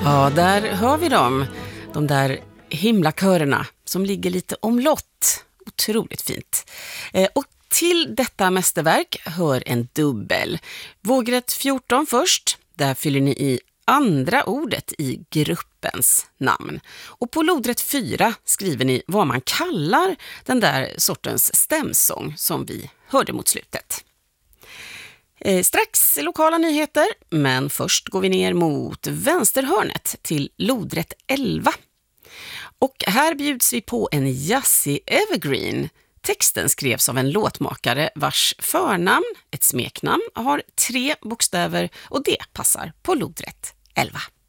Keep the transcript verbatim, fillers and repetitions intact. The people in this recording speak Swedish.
Ja, där hör vi dem. De där himlakörerna som ligger lite omlott. Otroligt fint. Eh, och till detta mästerverk hör en dubbel. Vågrätt fjorton först. Där fyller ni i andra ordet i gruppens namn. Och på lodrätt fyra skriver ni vad man kallar den där sortens stämsång som vi hörde mot slutet. Eh, strax lokala nyheter, men först går vi ner mot vänsterhörnet till lodrätt elva. Och här bjuds vi på en jazzig evergreen. Texten skrevs av en låtmakare vars förnamn, ett smeknamn, har tre bokstäver och det passar på lodrätt elva.